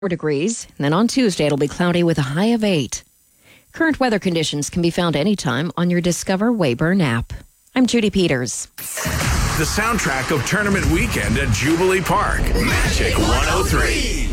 degrees. And then on Tuesday, it'll be cloudy with a high of 8. Current weather conditions can be found anytime on your Discover Weyburn app. I'm Judy Peters. The soundtrack of tournament weekend at Jubilee Park. Magic 103.